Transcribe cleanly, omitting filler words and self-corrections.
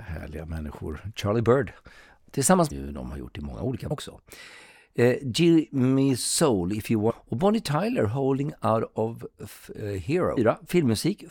härliga människor. Charlie Bird tillsammans med de har gjort i många olika också. Jimmy Soul, If You Want, och Bonnie Tyler, Holding Out of Hero. 4. Filmmusik,